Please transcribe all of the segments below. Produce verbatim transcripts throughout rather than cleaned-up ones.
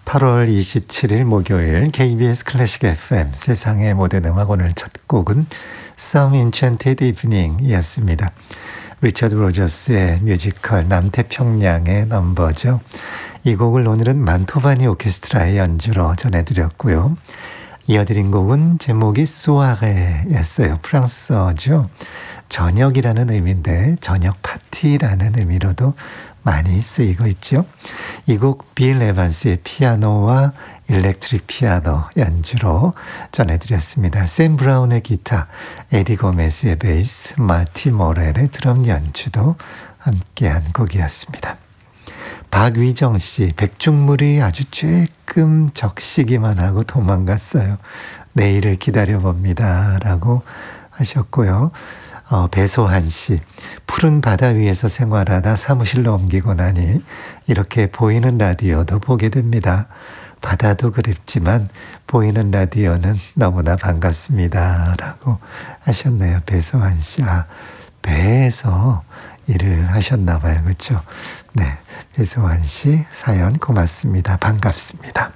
팔월 이십칠일 목요일 케이비에스 클래식 에프엠 세상의 모든 음악 오늘 첫 곡은 Some Enchanted Evening 이었습니다. 리처드 로저스의 뮤지컬 남태평양의 넘버죠. 이 곡을 오늘은 만토바니 오케스트라의 연주로 전해드렸고요. 이어드린 곡은 제목이 소아레였어요. 프랑스어죠. 저녁이라는 의미인데 저녁 파티라는 의미로도 많이 쓰이고 있죠. 이 곡 빌 에반스의 피아노와 일렉트릭 피아노 연주로 전해드렸습니다. 샘 브라운의 기타, 에디 고메스의 베이스, 마티 모렐의 드럼 연주도 함께한 곡이었습니다. 박위정 씨, 백중물이 아주 쬐끔 적시기만 하고 도망갔어요. 내일을 기다려봅니다. 라고 하셨고요. 어, 배소한 씨, 푸른 바다 위에서 생활하다 사무실로 옮기고 나니 이렇게 보이는 라디오도 보게 됩니다. 바다도 그립지만 보이는 라디오는 너무나 반갑습니다. 라고 하셨네요. 배소한 씨. 아, 배에서 일을 하셨나 봐요. 그렇죠? 네, 배소한 씨 사연 고맙습니다. 반갑습니다.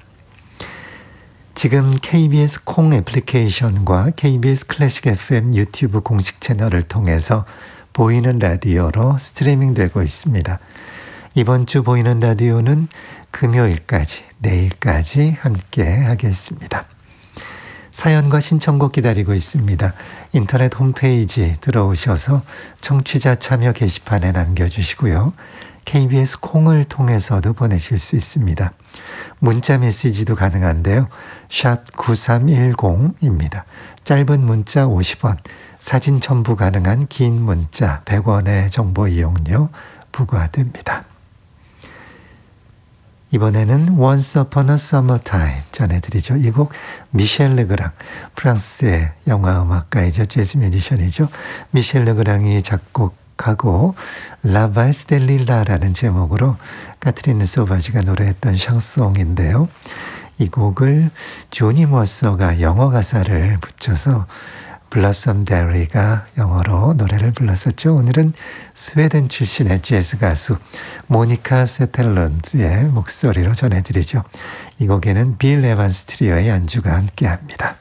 지금 케이비에스 콩 애플리케이션과 케이비에스 클래식 에프엠 유튜브 공식 채널을 통해서 보이는 라디오로 스트리밍 되고 있습니다. 이번 주 보이는 라디오는 금요일까지, 내일까지 함께 하겠습니다. 사연과 신청곡 기다리고 있습니다. 인터넷 홈페이지 들어오셔서 청취자 참여 게시판에 남겨주시고요. 케이비에스 콩을 통해서도 보내실 수 있습니다. 문자 메시지도 가능한데요. 샵 구삼일공입니다. 짧은 문자 오십 원, 사진 첨부 가능한 긴 문자 백 원의 정보 이용료 부과됩니다. 이번에는 Once Upon a Summertime 전해드리죠. 이 곡 미셸 르그랑, 프랑스의 영화음악가이자 재즈 뮤지션이죠. 미셸 르그랑이 작곡하고 라발스 델릴라라는 제목으로 카트린 소바지가 노래했던 샹송인데요. 이 곡을 조니 머서가 영어 가사를 붙여서 블러썸 데리가 영어로 노래를 불렀었죠. 오늘은 스웨덴 출신의 재즈 가수 모니카 세텔런드의 목소리로 전해드리죠. 이 곡에는 빌 에반스 트리오의 연주가 함께합니다.